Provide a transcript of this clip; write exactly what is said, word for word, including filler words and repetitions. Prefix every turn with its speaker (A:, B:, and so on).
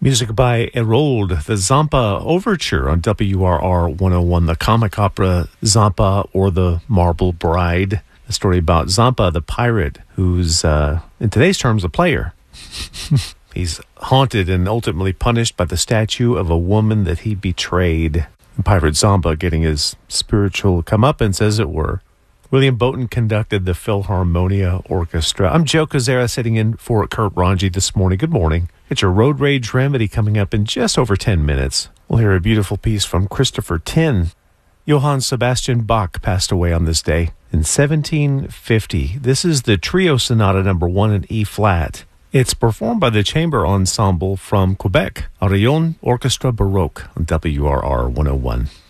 A: Music by Erold, the Zampa Overture on W R R one oh one, the comic opera Zampa or the Marble Bride, a story about Zampa, the pirate, who's, uh, in today's terms, a player. He's haunted and ultimately punished by the statue of a woman that he betrayed. Pirate Zampa getting his spiritual comeuppance, as it were. William Bowton conducted the Philharmonia Orchestra. I'm Joe Kozera, sitting in for Kurt Ranji this morning. Good morning. It's your Road Rage Remedy coming up in just over ten minutes. We'll hear a beautiful piece from Christopher Tin. Johann Sebastian Bach passed away on this day in seventeen fifty. This is the Trio Sonata number one in E-flat. It's performed by the Chamber Ensemble from Quebec, Arion Orchestra Baroque on W R R one oh one.